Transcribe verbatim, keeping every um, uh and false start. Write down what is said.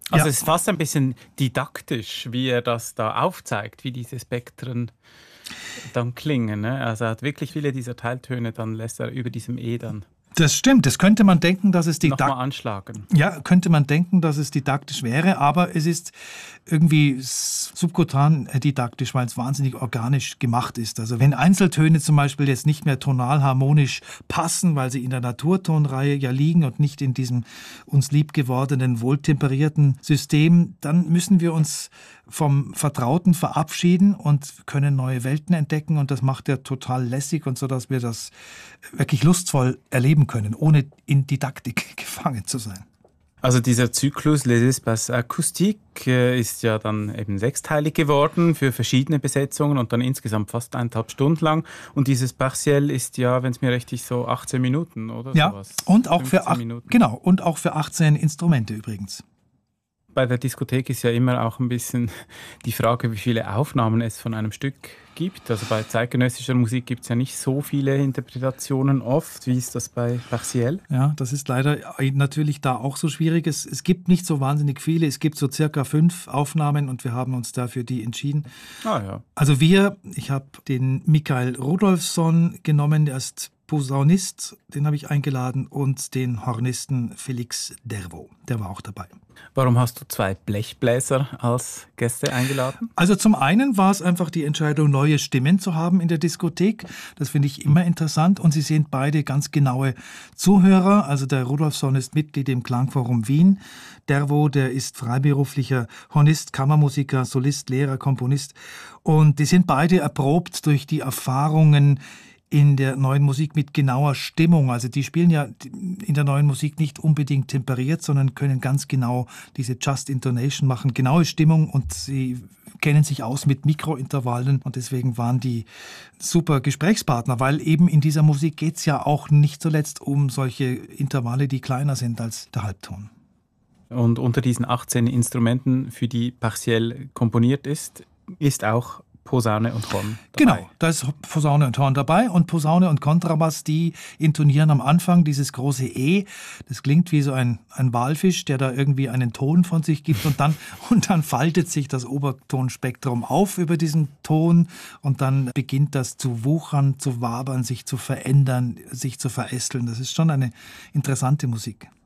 Also Ja. es ist fast ein bisschen didaktisch, wie er das da aufzeigt, wie diese Spektren dann klingen. Ne? Also er hat wirklich viele dieser Teiltöne, dann lässt er über diesem E dann Das stimmt, das könnte man denken, dass es nochmal didaktisch anschlagen. Ja, könnte man denken, dass es didaktisch wäre, aber es ist irgendwie subkutan didaktisch, weil es wahnsinnig organisch gemacht ist. Also wenn Einzeltöne zum Beispiel jetzt nicht mehr tonal harmonisch passen, weil sie in der Naturtonreihe ja liegen und nicht in diesem uns lieb gewordenen, wohltemperierten System, dann müssen wir uns vom Vertrauten verabschieden und können neue Welten entdecken, und das macht er total lässig und so, dass wir das wirklich lustvoll erleben können, ohne in Didaktik gefangen zu sein. Also dieser Zyklus Les Espaces Acoustiques äh, ist ja dann eben sechsteilig geworden für verschiedene Besetzungen und dann insgesamt fast eineinhalb Stunden lang. Und dieses Partiell ist ja, wenn es mir richtig so, achtzehn Minuten oder Ja, sowas. und auch für fünfzehn ach, Minuten. genau, und auch für achtzehn Instrumente übrigens. Bei der Diskothek ist ja immer auch ein bisschen die Frage, wie viele Aufnahmen es von einem Stück gibt. Also bei zeitgenössischer Musik gibt es ja nicht so viele Interpretationen oft. Wie ist das bei Partiell? Ja, das ist leider natürlich da auch so schwierig. Es, es gibt nicht so wahnsinnig viele. Es gibt so circa fünf Aufnahmen und wir haben uns dafür die entschieden. Ah ja. Also wir, ich habe den Michael Rudolfsson genommen, der ist Posaunist, den habe ich eingeladen, und den Hornisten Felix Dervo, der war auch dabei. Warum hast du zwei Blechbläser als Gäste eingeladen? Also zum einen war es einfach die Entscheidung, neue Stimmen zu haben in der Diskothek. Das finde ich immer interessant, und sie sind beide ganz genaue Zuhörer. Also der Rudolfsson ist Mitglied im Klangforum Wien. Dervo, der ist freiberuflicher Hornist, Kammermusiker, Solist, Lehrer, Komponist. Und die sind beide erprobt durch die Erfahrungen in der neuen Musik mit genauer Stimmung. Also die spielen ja in der neuen Musik nicht unbedingt temperiert, sondern können ganz genau diese Just Intonation machen, genaue Stimmung, und sie kennen sich aus mit Mikrointervallen, und deswegen waren die super Gesprächspartner, weil eben in dieser Musik geht es ja auch nicht zuletzt um solche Intervalle, die kleiner sind als der Halbton. Und unter diesen achtzehn Instrumenten, für die Partiell komponiert ist, ist auch Posaune und Horn dabei. Genau, da ist Posaune und Horn dabei, und Posaune und Kontrabass, die intonieren am Anfang dieses große E. Das klingt wie so ein, ein Walfisch, der da irgendwie einen Ton von sich gibt, und dann, und dann faltet sich das Obertonspektrum auf über diesen Ton, und dann beginnt das zu wuchern, zu wabern, sich zu verändern, sich zu verästeln. Das ist schon eine interessante Musik.